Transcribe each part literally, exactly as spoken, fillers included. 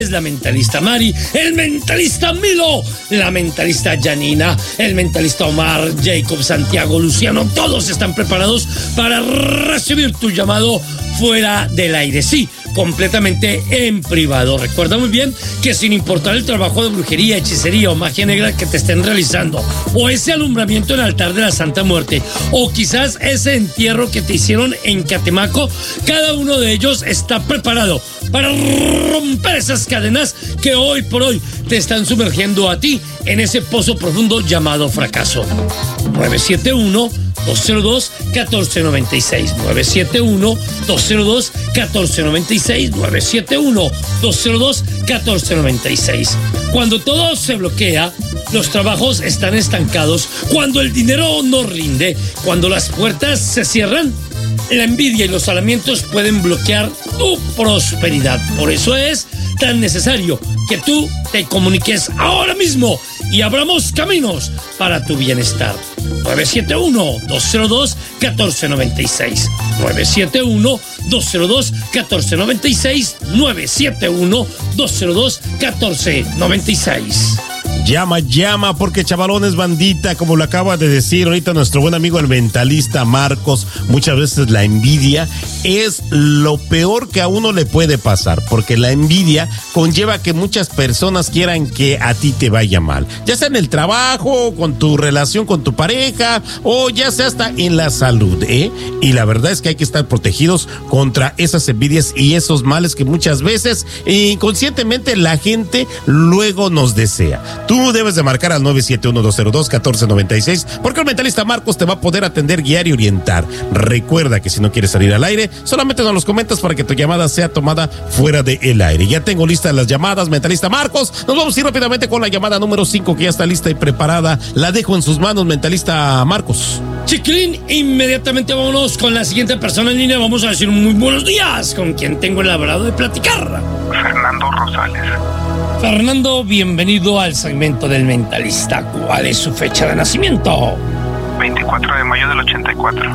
es la mentalista Mari, el mentalista Milo, la mentalista Janina, el mentalista Omar, Jacob, Santiago, Luciano. Todos están preparados para recibir tu llamado fuera del aire. Sí, completamente en privado. Recuerda muy bien que sin importar el trabajo de brujería, hechicería o magia negra que te estén realizando, o ese alumbramiento en el altar de la Santa Muerte, o quizás ese entierro que te hicieron en Catemaco, cada uno de ellos está preparado para romper esas cadenas que hoy por hoy te están sumergiendo a ti en ese pozo profundo llamado fracaso. nueve siete uno, dos cero dos, uno cuatro nueve seis, nueve siete uno, dos cero dos, uno cuatro nueve seis, nueve siete uno, dos cero dos, uno cuatro nueve seis. Cuando todo se bloquea, los trabajos están estancados, cuando el dinero no rinde, cuando las puertas se cierran, la envidia y los salamientos pueden bloquear tu prosperidad. Por eso es tan necesario que tú te comuniques ahora mismo y abramos caminos para tu bienestar. nueve siete uno, dos cero dos, uno cuatro nueve seis, nueve siete uno, dos cero dos, uno cuatro nueve seis, nueve siete uno, dos cero dos, uno cuatro nueve seis. Llama, llama, porque chavalones, bandita, como lo acaba de decir ahorita nuestro buen amigo el mentalista Marcos, muchas veces la envidia es lo peor que a uno le puede pasar, porque la envidia conlleva que muchas personas quieran que a ti te vaya mal, ya sea en el trabajo, con tu relación con tu pareja, o ya sea hasta en la salud, ¿eh? Y la verdad es que hay que estar protegidos contra esas envidias y esos males que muchas veces inconscientemente la gente luego nos desea. Tú debes de marcar al nueve siete uno, dos cero dos, uno cuatro nueve seis, porque el mentalista Marcos te va a poder atender, guiar y orientar. Recuerda que si no quieres salir al aire, solamente nos los comentas para que tu llamada sea tomada fuera del aire. Ya tengo listas las llamadas, mentalista Marcos. Nos vamos a ir rápidamente con la llamada número cinco, que ya está lista y preparada. La dejo en sus manos, mentalista Marcos. Chiquilín, inmediatamente vámonos con la siguiente persona en línea. Vamos a decir muy buenos días, con quien tengo el agrado de platicar. Fernando Rosales. Fernando, bienvenido al segmento del mentalista. ¿Cuál es su fecha de nacimiento? veinticuatro de mayo del ochenta y cuatro.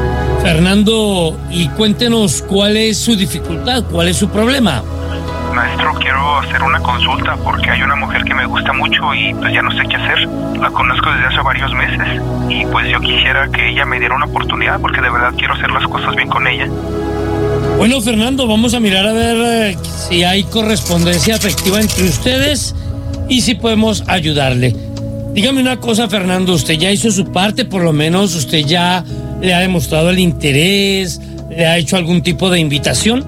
Fernando, y cuéntenos cuál es su dificultad, cuál es su problema. Maestro, quiero hacer una consulta porque hay una mujer que me gusta mucho y pues ya no sé qué hacer. La conozco desde hace varios meses y pues yo quisiera que ella me diera una oportunidad porque de verdad quiero hacer las cosas bien con ella. Bueno, Fernando, vamos a mirar a ver eh, si hay correspondencia afectiva entre ustedes y si podemos ayudarle. Dígame una cosa, Fernando, usted ya hizo su parte, por lo menos usted ya le ha demostrado el interés, le ha hecho algún tipo de invitación.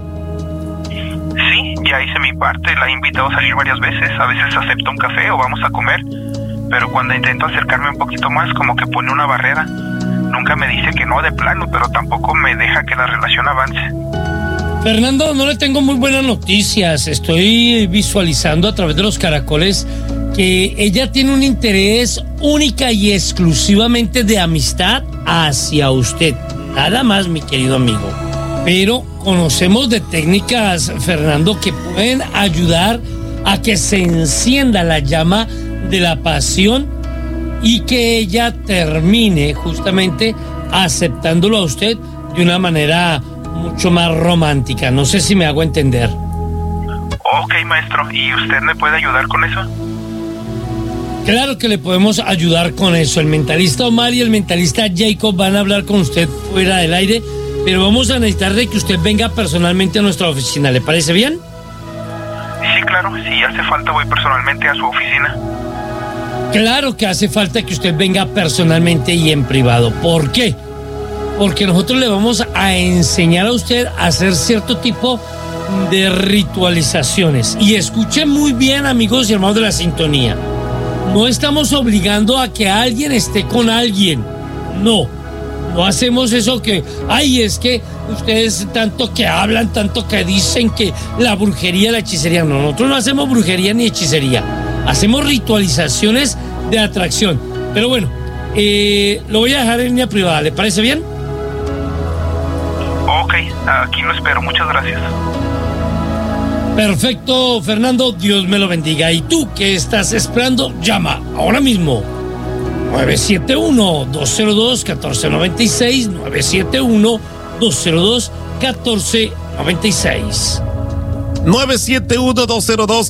Sí, ya hice mi parte, la he invitado a salir varias veces, a veces acepta un café o vamos a comer, pero cuando intento acercarme un poquito más, como que pone una barrera. Nunca me dice que no de plano, pero tampoco me deja que la relación avance. Fernando, no le tengo muy buenas noticias. Estoy visualizando a través de los caracoles que ella tiene un interés única y exclusivamente de amistad hacia usted. Nada más, mi querido amigo. Pero conocemos de técnicas, Fernando, que pueden ayudar a que se encienda la llama de la pasión y que ella termine justamente aceptándolo a usted de una manera mucho más romántica. No sé si me hago entender. Ok, maestro, ¿y usted me puede ayudar con eso? Claro que le podemos ayudar con eso. El mentalista Omar y el mentalista Jacob van a hablar con usted fuera del aire, pero vamos a necesitar de que usted venga personalmente a nuestra oficina. ¿Le parece bien? Sí, claro, si hace falta voy personalmente a su oficina. Claro que hace falta que usted venga personalmente y en privado. ¿Por qué? Porque nosotros le vamos a enseñar a usted a hacer cierto tipo de ritualizaciones. Y escuche muy bien, amigos y hermanos de la sintonía. No estamos obligando a que alguien esté con alguien. No, no hacemos eso que, ay, es que ustedes tanto que hablan, tanto que dicen que la brujería, la hechicería. No, nosotros no hacemos brujería ni hechicería. Hacemos ritualizaciones de atracción. Pero bueno, eh, lo voy a dejar en línea privada. ¿Le parece bien? Ok, aquí lo espero. Muchas gracias. Perfecto, Fernando. Dios me lo bendiga. ¿Y tú qué estás esperando? Llama ahora mismo. nueve siete uno, dos cero dos, uno cuatro nueve seis, nueve siete uno, dos cero dos, uno cuatro nueve seis. nueve siete uno, dos cero dos